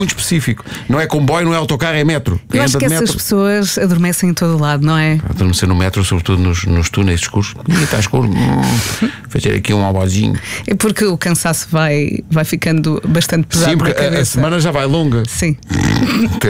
muito específico. Não é comboio, não é autocarro, é metro. Eu acho que essas pessoas adormecem em todo o lado, não é? Adormecer no metro, sobretudo nos túneis escuros. Está escuro. Fazer aqui um albozinho. É porque o cansaço vai ficando bastante pesado. Sim, porque na cabeça. a semana já vai longa. Sim.